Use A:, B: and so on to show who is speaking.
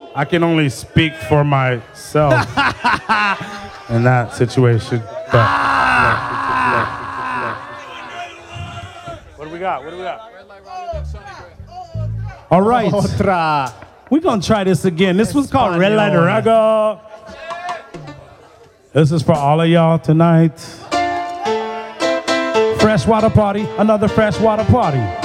A: I can only speak for myself in that situation. But, what do we got?
B: All right.
C: Otra.
B: We're going to try this again. This was called Red Light Raga. This is for all of y'all tonight. Freshwater party, another freshwater party.